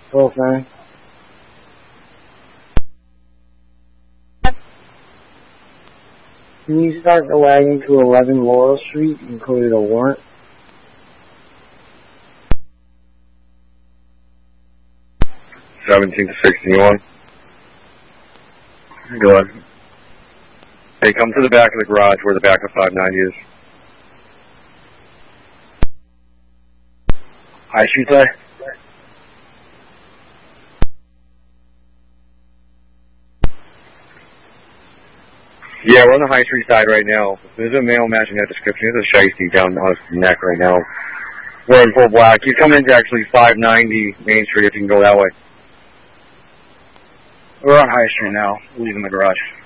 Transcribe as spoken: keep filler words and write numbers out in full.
Okay. Can you start the wagon to eleven Laurel Street, included a warrant? seventeen to sixty-one. Go ahead. Hey, come to the back of the garage where the back of five ninety is. High Street there? Yeah, we're on the High Street side right now. There's a male matching that description. There's a shiesty down on his neck right now. We're in full black. He's coming into actually five ninety Main Street if you can go that way. We're on High Street now, leaving the garage.